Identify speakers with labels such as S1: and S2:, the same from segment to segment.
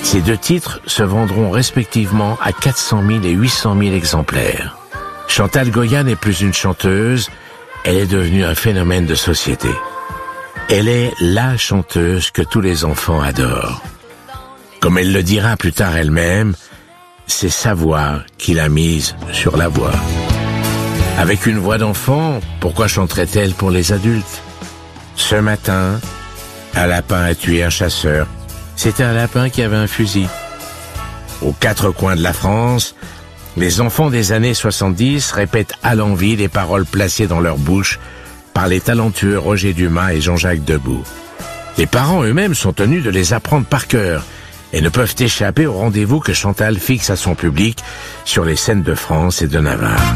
S1: Ces deux titres se vendront respectivement à 400 000 et 800 000 exemplaires. Chantal Goya n'est plus une chanteuse, elle est devenue un phénomène de société. Elle est la chanteuse que tous les enfants adorent. Comme elle le dira plus tard elle-même, c'est sa voix qui l'a mise sur la voie. Avec une voix d'enfant, pourquoi chanterait-elle pour les adultes? Ce matin, un lapin a tué un chasseur. C'était un lapin qui avait un fusil. Aux quatre coins de la France, les enfants des années 70 répètent à l'envi les paroles placées dans leur bouche par les talentueux Roger Dumas et Jean-Jacques Debout. Les parents eux-mêmes sont tenus de les apprendre par cœur et ne peuvent échapper au rendez-vous que Chantal fixe à son public sur les scènes de France et de Navarre.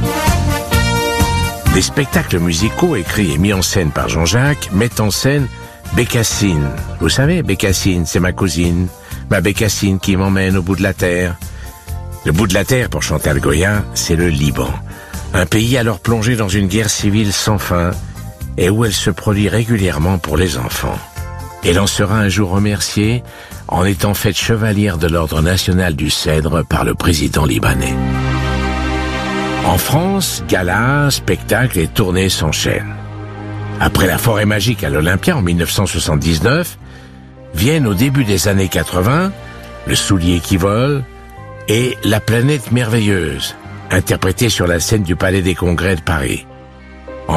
S1: Des spectacles musicaux écrits et mis en scène par Jean-Jacques mettent en scène Bécassine. Vous savez, Bécassine, c'est ma cousine, ma Bécassine qui m'emmène au bout de la terre. Le bout de la terre, pour Chantal Goya, c'est le Liban. Un pays alors plongé dans une guerre civile sans fin et où elle se produit régulièrement pour les enfants. Elle en sera un jour remerciée en étant faite chevalière de l'Ordre national du Cèdre par le président libanais. En France, galas, spectacles et tournées s'enchaînent. Après la Forêt magique à l'Olympia en 1979, viennent au début des années 80, Le soulier qui vole et La planète merveilleuse, interprétée sur la scène du Palais des Congrès de Paris. En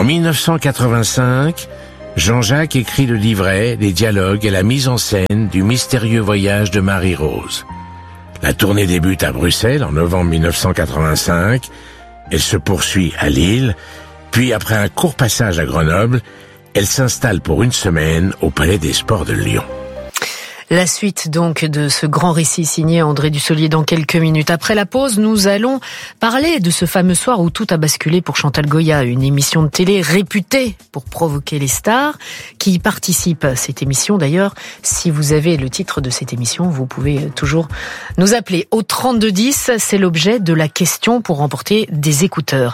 S1: 1985, Jean-Jacques écrit le livret, les dialogues et la mise en scène du mystérieux voyage de Marie-Rose. La tournée débute à Bruxelles en novembre 1985, elle se poursuit à Lille, puis après un court passage à Grenoble, elle s'installe pour une semaine au Palais des Sports de Lyon.
S2: La suite donc de ce grand récit signé André Dussolier dans quelques minutes. Après la pause, nous allons parler de ce fameux soir où tout a basculé pour Chantal Goya, une émission de télé réputée pour provoquer les stars qui y participent à cette émission. D'ailleurs, si vous avez le titre de cette émission, vous pouvez toujours nous appeler au 3210. C'est l'objet de la question pour remporter des écouteurs.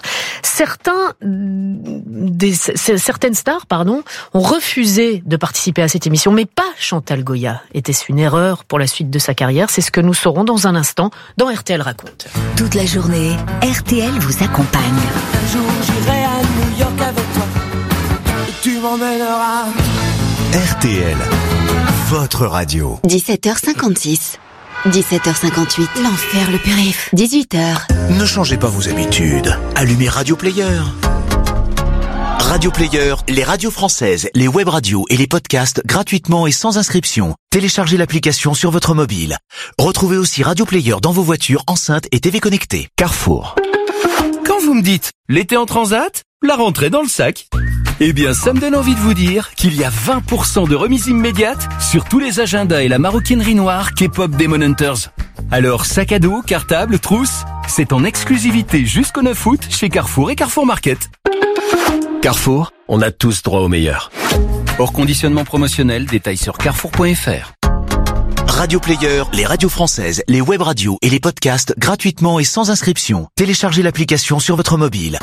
S2: Certaines stars, ont refusé de participer à cette émission, mais pas Chantal Goya. Était-ce une erreur pour la suite de sa carrière? C'est ce que nous saurons dans un instant dans RTL Raconte.
S3: Toute la journée, RTL vous accompagne.
S4: Un jour j'irai à New York avec toi et tu m'emmèneras.
S5: RTL, votre radio.
S3: 17h56. 17h58, l'enfer le périph'. 18h.
S5: Ne changez pas vos habitudes. Allumez Radio Player. Radio Player, les radios françaises, les web radios et les podcasts gratuitement et sans inscription. Téléchargez l'application sur votre mobile. Retrouvez aussi Radio Player dans vos voitures, enceintes et TV connectées. Carrefour.
S6: Quand vous me dites l'été en transat, la rentrée dans le sac, eh bien ça me donne envie de vous dire qu'il y a 20% de remise immédiate sur tous les agendas et la maroquinerie noire K-pop Demon Hunters. Alors sac à dos, cartable, trousse, c'est en exclusivité jusqu'au 9 août chez Carrefour et Carrefour Market. Carrefour, on a tous droit au meilleur. Hors conditionnement promotionnel, détails sur carrefour.fr.
S5: Radio Player, les radios françaises, les web radios et les podcasts gratuitement et sans inscription. Téléchargez l'application sur votre mobile.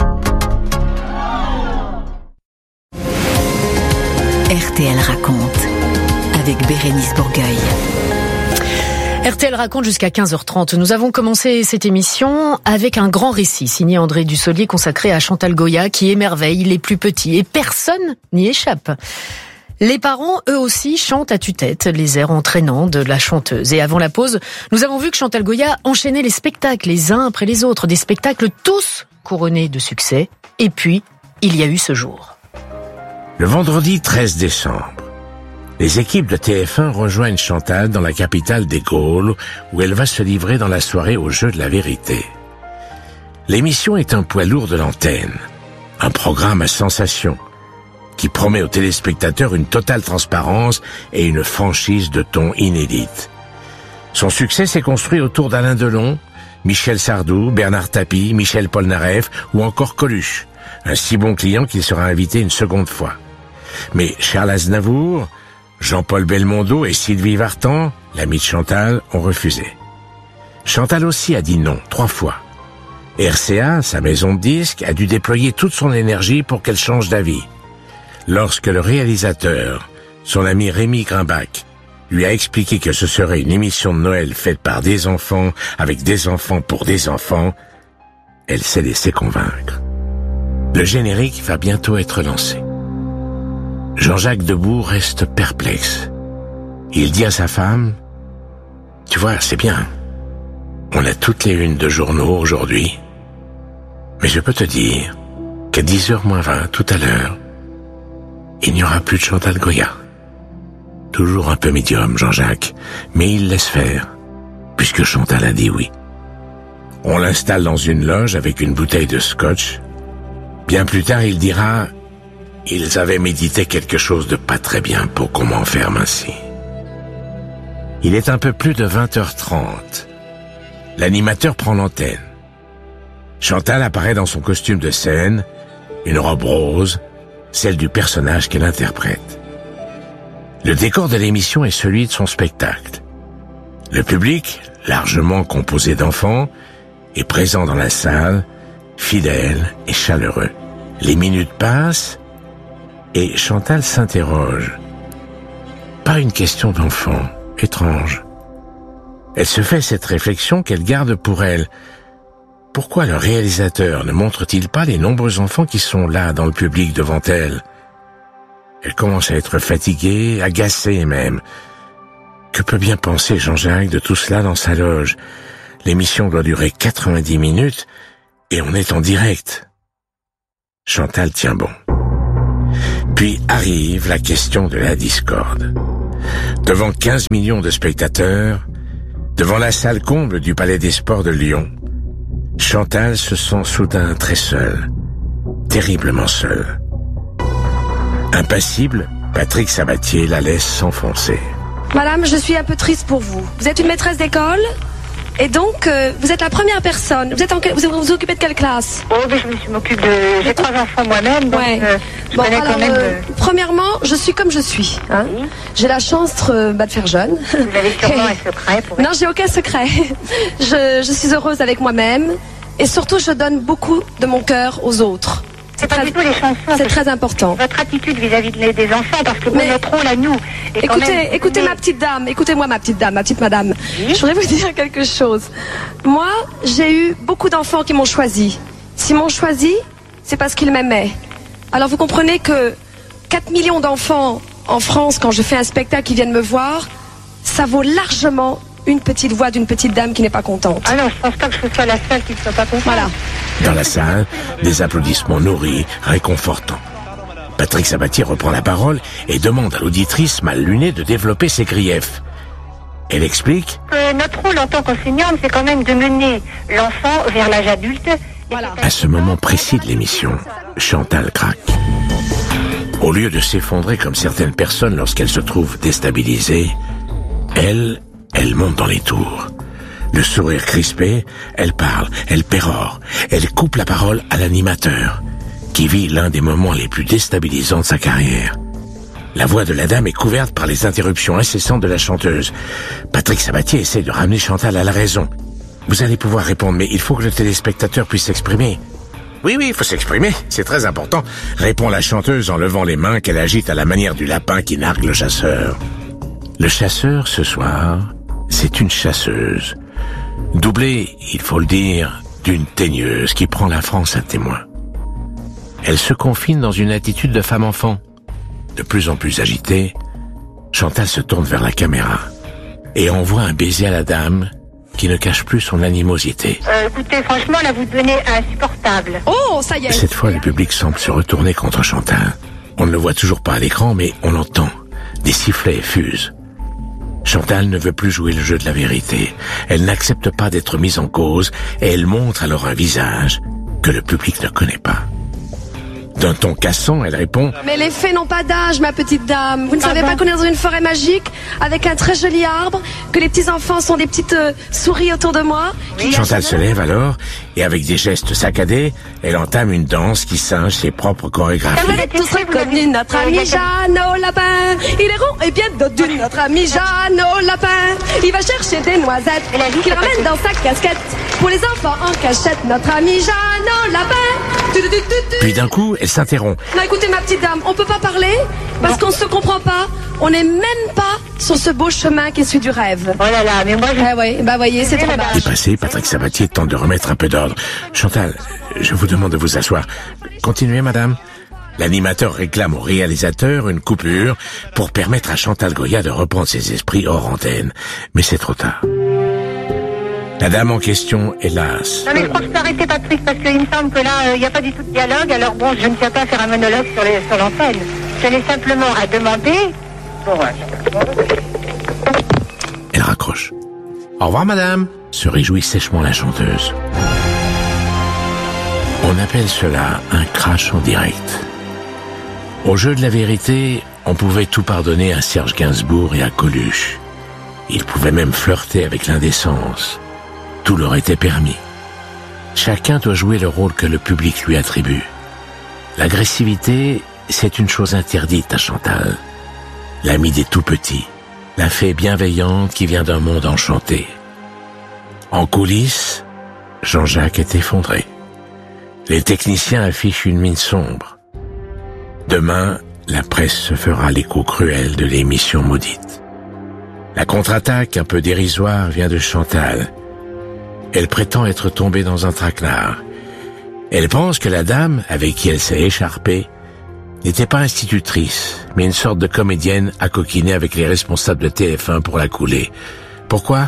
S3: RTL Raconte avec Bérénice Bourgueil.
S2: RTL Raconte jusqu'à 15h30. Nous avons commencé cette émission avec un grand récit signé André Dussolier consacré à Chantal Goya qui émerveille les plus petits et personne n'y échappe. Les parents, eux aussi, chantent à tue-tête les airs entraînants de la chanteuse. Et avant la pause, nous avons vu que Chantal Goya enchaînait les spectacles les uns après les autres, des spectacles tous couronnés de succès. Et puis, il y a eu ce jour.
S1: Le vendredi 13 décembre, les équipes de TF1 rejoignent Chantal dans la capitale des Gaules, où elle va se livrer dans la soirée au jeu de la vérité. L'émission est un poids lourd de l'antenne, un programme à sensation, qui promet aux téléspectateurs une totale transparence et une franchise de ton inédite. Son succès s'est construit autour d'Alain Delon, Michel Sardou, Bernard Tapie, Michel Polnareff ou encore Coluche, un si bon client qu'il sera invité une seconde fois. Mais Charles Aznavour, Jean-Paul Belmondo et Sylvie Vartan, l'ami de Chantal, ont refusé. Chantal aussi a dit non 3 fois. RCA, sa maison de disques, a dû déployer toute son énergie pour qu'elle change d'avis. Lorsque le réalisateur, son ami Rémi Grimbach, lui a expliqué que ce serait une émission de Noël faite par des enfants, avec des enfants pour des enfants, elle s'est laissée convaincre. Le générique va bientôt être lancé. Jean-Jacques Debout reste perplexe. Il dit à sa femme, « Tu vois, c'est bien. On a toutes les unes de journaux aujourd'hui. Mais je peux te dire qu'à 10h moins 20, tout à l'heure, il n'y aura plus de Chantal Goya. » Toujours un peu médium, Jean-Jacques, mais il laisse faire, puisque Chantal a dit oui. On l'installe dans une loge avec une bouteille de scotch. Bien plus tard, il dira « Ils avaient médité quelque chose de pas très bien pour qu'on m'enferme ainsi. » Il est un peu plus de 20h30. L'animateur prend l'antenne. Chantal apparaît dans son costume de scène, une robe rose, celle du personnage qu'elle interprète. Le décor de l'émission est celui de son spectacle. Le public, largement composé d'enfants, est présent dans la salle, fidèle et chaleureux. Les minutes passent et Chantal s'interroge. Pas une question d'enfant, étrange. Elle se fait cette réflexion qu'elle garde pour elle. Pourquoi le réalisateur ne montre-t-il pas les nombreux enfants qui sont là dans le public devant elle? Elle commence à être fatiguée, agacée même. Que peut bien penser Jean-Jacques de tout cela dans sa loge? L'émission doit durer 90 minutes et on est en direct. Chantal tient bon. Puis arrive la question de la discorde. Devant 15 millions de spectateurs, devant la salle comble du Palais des Sports de Lyon, Chantal se sent soudain très seule, terriblement seule. Impassible, Patrick Sabatier la laisse s'enfoncer.
S7: Madame, je suis un peu triste pour vous. Vous êtes une maîtresse d'école et donc vous êtes la première personne. Vous vous occupez de quelle classe?
S8: Oh, mais je m'occupe de... J'ai 3 enfants moi-même, donc je connais quand même...
S7: Premièrement, je suis comme je suis. Hein. Oui. J'ai la chance de faire jeune.
S8: Vous avez sûrement un secret pour...
S7: Non, j'ai aucun secret. Je suis heureuse avec moi-même et surtout je donne beaucoup de mon cœur aux autres.
S8: C'est pas du tout les chansons.
S7: C'est très important.
S8: Votre attitude vis-à-vis des enfants, parce que notre rôle à nous...
S7: Écoutez ma petite dame, écoutez-moi ma petite dame, ma petite madame. Oui. Je voudrais vous dire quelque chose. Moi, j'ai eu beaucoup d'enfants qui m'ont choisi. S'ils m'ont choisi, c'est parce qu'ils m'aimaient. Alors vous comprenez que 4 millions d'enfants en France, quand je fais un spectacle, qui viennent me voir, ça vaut largement une petite voix d'une petite dame qui n'est pas contente.
S8: Ah non, je pense pas que je sois la seule qui ne soit pas contente.
S7: Voilà.
S1: Dans la salle, des applaudissements nourris, réconfortants. Patrick Sabatier reprend la parole et demande à l'auditrice mal lunée de développer ses griefs. Elle explique
S8: notre rôle en tant qu'enseignante, c'est quand même de mener l'enfant vers l'âge adulte.
S7: Voilà.
S1: À ce moment précis de l'émission, Chantal craque. Au lieu de s'effondrer comme certaines personnes lorsqu'elles se trouvent déstabilisées, elle monte dans les tours. Le sourire crispé, elle parle, elle pérore, elle coupe la parole à l'animateur, qui vit l'un des moments les plus déstabilisants de sa carrière. La voix de la dame est couverte par les interruptions incessantes de la chanteuse. Patrick Sabatier essaie de ramener Chantal à la raison. Vous allez pouvoir répondre, mais il faut que le téléspectateur puisse s'exprimer. Oui, il faut s'exprimer, c'est très important, répond la chanteuse en levant les mains qu'elle agite à la manière du lapin qui nargue le chasseur. Le chasseur, ce soir, c'est une chasseuse. Doublée, il faut le dire, d'une teigneuse qui prend la France à témoin. Elle se confine dans une attitude de femme-enfant. De plus en plus agitée, Chantal se tourne vers la caméra et envoie un baiser à la dame qui ne cache plus son animosité.
S8: Écoutez, franchement, là, vous devenez insupportable.
S7: Oh, ça y est.
S1: Cette fois, le public semble se retourner contre Chantal. On ne le voit toujours pas à l'écran, mais on l'entend. Des sifflets fusent. Chantal ne veut plus jouer le jeu de la vérité. Elle n'accepte pas d'être mise en cause et elle montre alors un visage que le public ne connaît pas. D'un ton cassant, elle répond «
S7: Mais les fées n'ont pas d'âge, ma petite dame. Vous ne savez pas qu'on est dans une forêt magique avec un très joli arbre, que les petits-enfants sont des petites souris autour de moi. »
S1: Chantal se lève alors et avec des gestes saccadés, elle entame une danse qui singe ses propres chorégraphies.
S7: Vous avez tous reconnu notre ami Jeanne au lapin. Il est rond et bien dodu, notre ami Jeanne au lapin. Il va chercher des noisettes qu'il ramène dans sa casquette. Pour les enfants en cachette, notre ami Jeanne au lapin.
S1: Puis d'un coup, elle s'interrompt.
S7: Non, écoutez, ma petite dame, on peut pas parler parce qu'on se comprend pas. On n'est même pas sur ce beau chemin qui est celui du rêve.
S8: Oh là là, mais moi je...
S7: Ah ouais, bah voyez, c'est trop dommage.
S1: Dépassé, Patrick Sabatier tente de remettre un peu d'ordre. Chantal, je vous demande de vous asseoir. Continuez, madame. L'animateur réclame au réalisateur une coupure pour permettre à Chantal Goya de reprendre ses esprits hors antenne. Mais c'est trop tard. La dame en question, hélas.
S8: Non mais je crois que je peux arrêter Patrick parce qu'il me semble que là, il n'y a pas du tout de dialogue. Alors bon, je ne tiens pas à faire un monologue sur l'antenne. Je tenais simplement à demander...
S1: Elle raccroche. Au revoir, madame, se réjouit sèchement la chanteuse. On appelle cela un crash en direct. Au jeu de la vérité, on pouvait tout pardonner à Serge Gainsbourg et à Coluche. Il pouvait même flirter avec l'indécence. Tout leur était permis. Chacun doit jouer le rôle que le public lui attribue. L'agressivité, c'est une chose interdite à Chantal. L'amie des tout-petits, la fée bienveillante qui vient d'un monde enchanté. En coulisses, Jean-Jacques est effondré. Les techniciens affichent une mine sombre. Demain, la presse se fera l'écho cruel de l'émission maudite. La contre-attaque, un peu dérisoire, vient de Chantal. Elle prétend être tombée dans un traquenard. Elle pense que la dame, avec qui elle s'est écharpée, n'était pas institutrice, mais une sorte de comédienne à coquiner avec les responsables de TF1 pour la couler. Pourquoi ?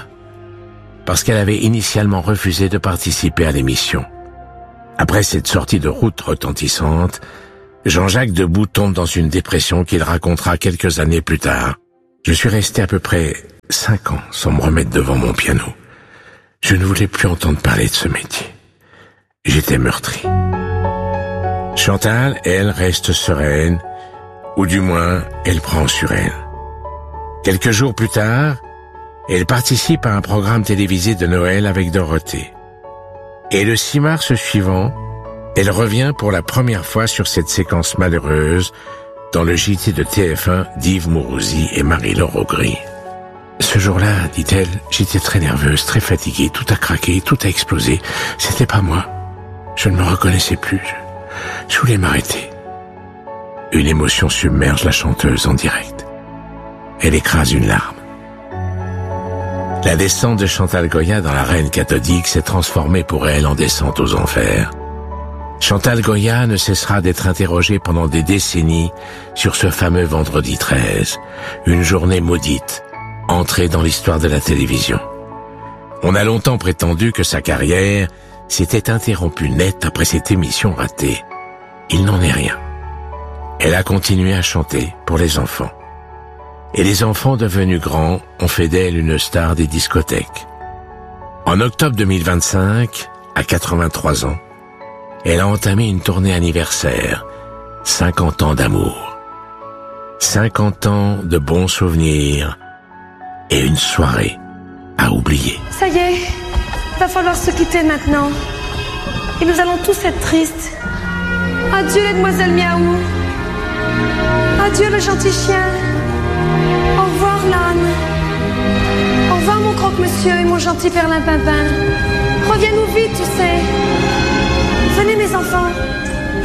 S1: Parce qu'elle avait initialement refusé de participer à l'émission. Après cette sortie de route retentissante, Jean-Jacques Debout tombe dans une dépression qu'il racontera quelques années plus tard. Je suis resté à peu près 5 ans sans me remettre devant mon piano. Je ne voulais plus entendre parler de ce métier. J'étais meurtri. Chantal, elle, reste sereine, ou du moins, elle prend sur elle. Quelques jours plus tard, elle participe à un programme télévisé de Noël avec Dorothée. Et le 6 mars suivant, elle revient pour la première fois sur cette séquence malheureuse dans le JT de TF1 d'Yves Mourouzi et Marie-Laure Augry. Ce jour-là, dit-elle, j'étais très nerveuse, très fatiguée, tout a craqué, tout a explosé. C'était pas moi. Je ne me reconnaissais plus. Je voulais m'arrêter. Une émotion submerge la chanteuse en direct. Elle écrase une larme. La descente de Chantal Goya dans l'arène cathodique s'est transformée pour elle en descente aux enfers. Chantal Goya ne cessera d'être interrogée pendant des décennies sur ce fameux vendredi 13, une journée maudite, entrée dans l'histoire de la télévision. On a longtemps prétendu que sa carrière s'était interrompue net après cette émission ratée. Il n'en est rien. Elle a continué à chanter pour les enfants. Et les enfants devenus grands ont fait d'elle une star des discothèques. En octobre 2025, à 83 ans, elle a entamé une tournée anniversaire, 50 ans d'amour, 50 ans de bons souvenirs et une soirée à oublier.
S7: Ça y est, va falloir se quitter maintenant. Et nous allons tous être tristes. Adieu les demoiselles Miaou. Adieu le gentil chien. Au revoir l'âne. Au revoir mon croque-monsieur et mon gentil perlimpinpin. Reviens-nous vite, tu sais. Venez mes enfants.